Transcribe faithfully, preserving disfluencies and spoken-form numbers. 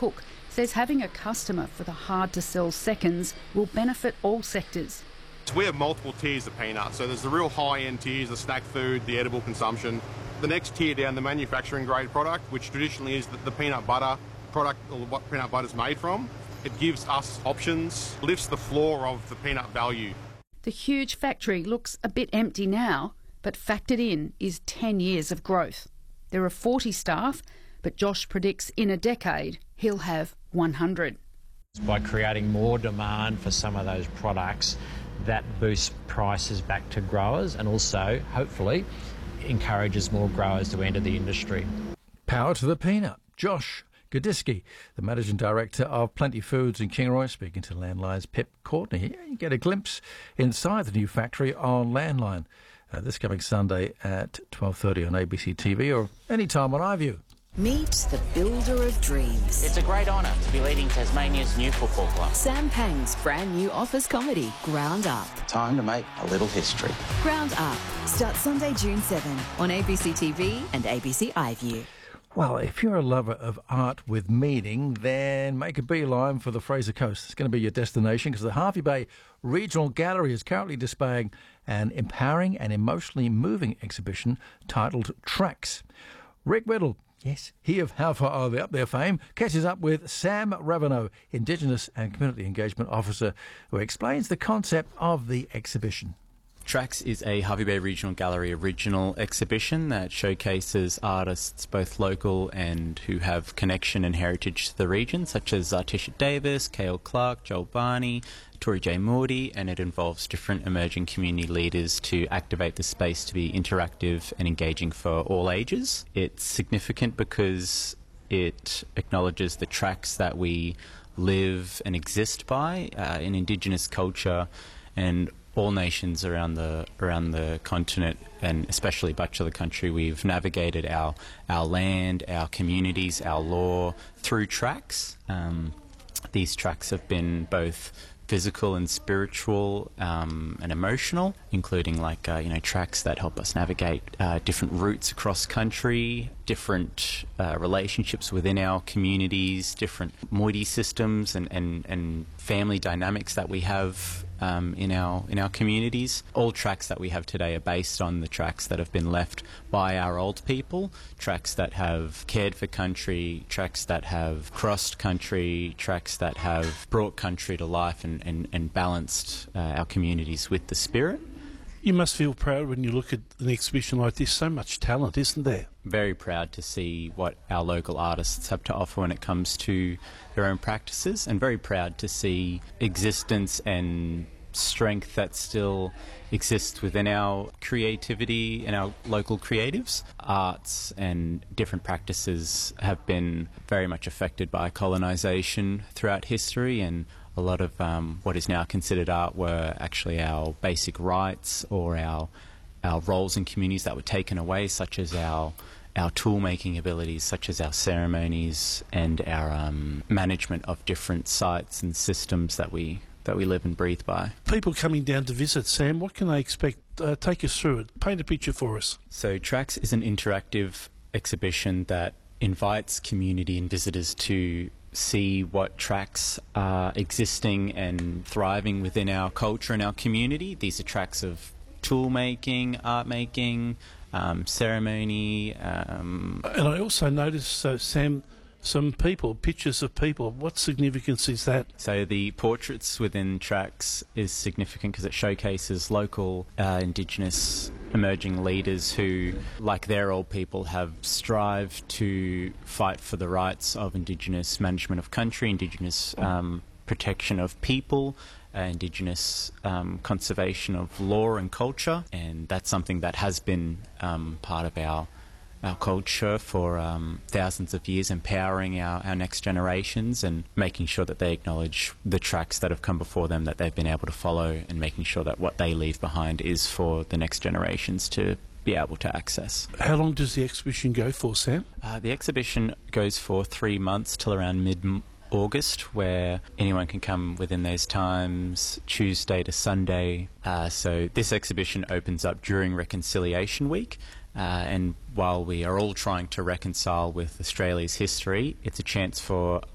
Cook says having a customer for the hard-to-sell seconds will benefit all sectors. We have multiple tiers of peanuts. So there's the real high-end tiers, the snack food, the edible consumption. The next tier down, the manufacturing grade product, which traditionally is the, the peanut butter product, or what peanut butter is made from. It gives us options, lifts the floor of the peanut value. The huge factory looks a bit empty now, but factored in is ten years of growth. There are forty staff, but Josh predicts in a decade he'll have one hundred. By creating more demand for some of those products, that boosts prices back to growers and also, hopefully, encourages more growers to enter the industry. Power to the peanut. Josh Godiski, the Managing Director of Plenty Foods in Kingaroy, speaking to Landline's Pip Courtney. Here you get a glimpse inside the new factory on Landline uh, this coming Sunday at twelve thirty on A B C T V or any time on iView. Meet the builder of dreams. It's a great honour to be leading Tasmania's new football club. Sam Pang's brand new office comedy, Ground Up. Time to make a little history. Ground Up starts Sunday, June seventh on A B C T V and A B C iView. Well, if you're a lover of art with meaning, then make a beeline for the Fraser Coast. It's going to be your destination because the Hervey Bay Regional Gallery is currently displaying an empowering and emotionally moving exhibition titled Tracks. Rick Whittle, yes, he of How Far Are They Up There fame, catches up with Sam Raveneau, Indigenous and Community Engagement Officer, who explains the concept of the exhibition. Tracks is a Hervey Bay Regional Gallery original exhibition that showcases artists both local and who have connection and heritage to the region, such as Tisha Davis, Cale Clark, Joel Barney, Tori J. Moody, and it involves different emerging community leaders to activate the space to be interactive and engaging for all ages. It's significant because it acknowledges the tracks that we live and exist by uh, in Indigenous culture, and all nations around the around the continent, and especially much of the country, we've navigated our our land, our communities, our law through tracks. Um, these tracks have been both physical and spiritual um, and emotional, including like uh, you know tracks that help us navigate uh, different routes across country, different uh, relationships within our communities, different moiety systems and, and, and family dynamics that we have um, in our in our communities. All tracks that we have today are based on the tracks that have been left by our old people, tracks that have cared for country, tracks that have crossed country, tracks that have brought country to life and, and, and balanced uh, our communities with the spirit. You must feel proud when you look at an exhibition like this. So much talent, isn't there? Very proud to see what our local artists have to offer when it comes to their own practices, and very proud to see existence and strength that still exists within our creativity and our local creatives. Arts and different practices have been very much affected by colonisation throughout history, and a lot of um, what is now considered art were actually our basic rights or our our roles in communities that were taken away, such as our our tool-making abilities, such as our ceremonies and our um, management of different sites and systems that we that we live and breathe by. People coming down to visit, Sam, what can they expect? Uh, take us through it. Paint a picture for us. So Tracks is an interactive exhibition that invites community and visitors to see what tracks are existing and thriving within our culture and our community. These are tracks of tool making, art making, um, ceremony. Um, and I also noticed, uh, Sam, some people, pictures of people. What significance is that? So the portraits within Tracks is significant because it showcases local uh, Indigenous emerging leaders who, like their old people, have strived to fight for the rights of Indigenous management of country, Indigenous um, protection of people, uh, Indigenous um, conservation of law and culture, and that's something that has been um, part of our our culture for um, thousands of years, empowering our, our next generations and making sure that they acknowledge the tracks that have come before them that they've been able to follow, and making sure that what they leave behind is for the next generations to be able to access. How long does the exhibition go for, Sam? Uh, the exhibition goes for three months till around mid August, where anyone can come within those times, Tuesday to Sunday. Uh, so this exhibition opens up during Reconciliation Week. Uh, and while we are all trying to reconcile with Australia's history, it's a chance for